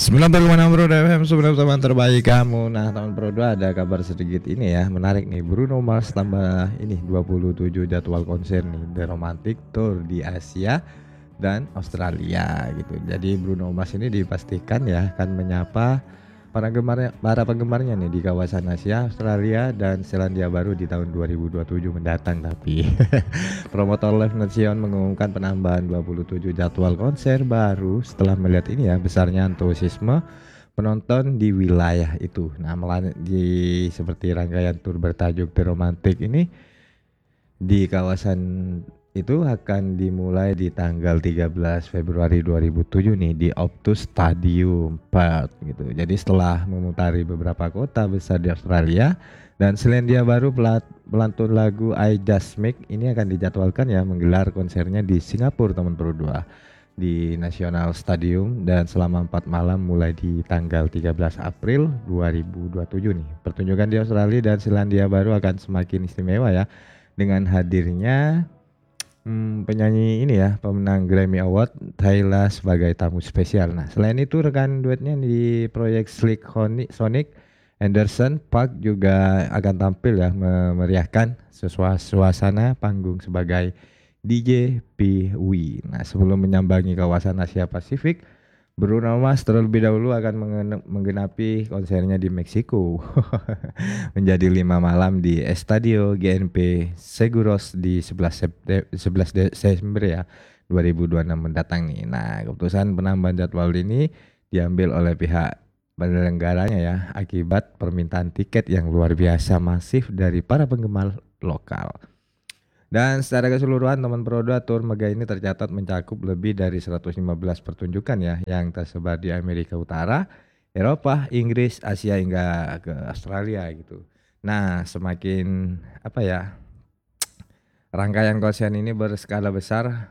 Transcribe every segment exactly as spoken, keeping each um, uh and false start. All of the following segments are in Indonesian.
sembilan puluh koma enam Bro F M, sebenarnya teman terbaik kamu. Nah teman Bro dua, ada kabar sedikit ini ya, menarik nih. Bruno Mars tambah ini dua puluh tujuh jadwal konser nih, The Romantic Tour di Asia dan Australia gitu. Jadi Bruno Mars ini dipastikan ya akan menyapa para gemarnya, para penggemarnya nih di kawasan Asia, Australia dan Selandia Baru di tahun dua ribu dua puluh tujuh mendatang. Tapi promotor Live Nation mengumumkan penambahan dua puluh tujuh jadwal konser baru setelah melihat ini ya besarnya antusiasme penonton di wilayah itu. Nah, melan- di seperti rangkaian tur bertajuk The Romantic ini di kawasan itu akan dimulai di tanggal tiga belas Februari dua ribu tujuh nih di Optus Stadium Perth gitu. Jadi setelah memutari beberapa kota besar di Australia dan Selandia Baru, pelat- pelantun lagu I Just Make ini akan dijadwalkan ya menggelar konsernya di Singapura teman berdua di National Stadium dan selama empat malam mulai di tanggal tiga belas April dua ribu dua puluh tujuh nih. Pertunjukan di Australia dan Selandia Baru akan semakin istimewa ya dengan hadirnya hmm, penyanyi ini ya, pemenang Grammy Award Tyla sebagai tamu spesial. Nah, selain itu rekan duetnya di proyek Slick Honi- Sonic Anderson Park juga akan tampil ya memeriahkan sesua- suasana panggung sebagai D J P W. Nah, sebelum menyambangi kawasan Asia Pasifik, Bruno Mars terlebih dahulu akan mengen- menggenapi konsernya di Meksiko menjadi lima malam di Estadio G N P Seguros di sebelas September, sebelas Desember ya dua ribu dua puluh enam mendatang nih. Nah, keputusan penambahan jadwal ini diambil oleh pihak penyelenggaranya ya akibat permintaan tiket yang luar biasa masif dari para penggemar lokal. Dan secara keseluruhan teman Proda Tour Mega ini tercatat mencakup lebih dari seratus lima belas pertunjukan ya yang tersebar di Amerika Utara, Eropa, Inggris, Asia hingga ke Australia gitu. Nah, semakin apa ya, rangkaian konser ini berskala besar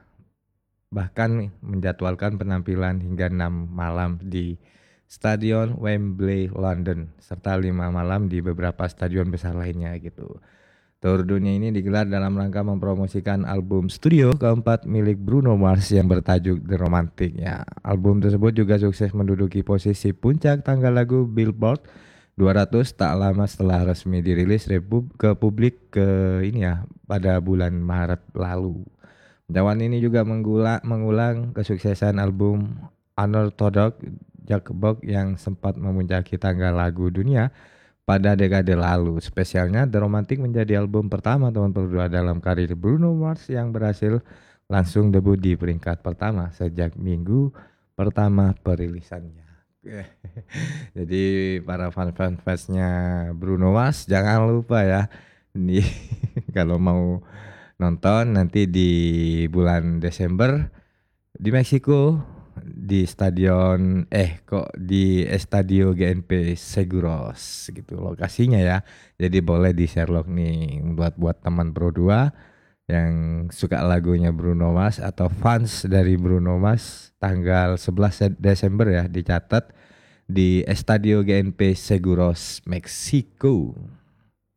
bahkan menjadwalkan penampilan hingga enam malam di Stadion Wembley London serta lima malam di beberapa stadion besar lainnya gitu. Tour dunia ini digelar dalam rangka mempromosikan album studio keempat milik Bruno Mars yang bertajuk The Romantic ya. Album tersebut juga sukses menduduki posisi puncak tanggal lagu Billboard dua ratus tak lama setelah resmi dirilis repub- ke publik ke ini ya pada bulan Maret lalu. Pencapaian ini juga menggula- mengulang kesuksesan album Unorthodox Jukebox yang sempat memuncaki tanggal lagu dunia pada dekade lalu. Spesialnya The Romantic menjadi album pertama tahun berdua dalam karir Bruno Mars yang berhasil langsung debut di peringkat pertama sejak minggu pertama perilisannya. Jadi para fan-fan fansnya Bruno Mars jangan lupa ya nih kalau mau nonton nanti di bulan Desember di Meksiko di stadion eh kok di Estadio G N P Seguros gitu lokasinya ya. Jadi boleh di Sherlock nih buat buat teman Pro dua yang suka lagunya Bruno Mars atau fans dari Bruno Mars tanggal sebelas Desember ya dicatat di Estadio G N P Seguros Meksiko.